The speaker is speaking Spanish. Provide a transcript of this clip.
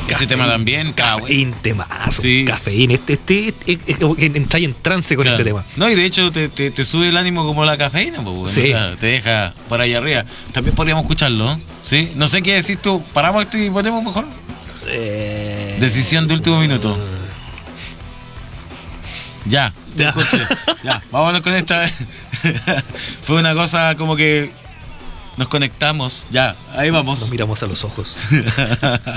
Ese tema también, Cafeín, temazo. Sí. Cafeín. Es como que entras en trance con este tema. No, y de hecho te sube el ánimo como la cafeína, pues, bueno, Sí. o sea, te deja por ahí arriba. También podríamos escucharlo, ¿sí? No sé qué decís tú. ¿Paramos esto y ponemos mejor? Decisión de último minuto. Ya, te Ya. escuché. Ya, vámonos con esta. Fue una cosa como que nos conectamos. Ya, ahí vamos. Nos miramos a los ojos.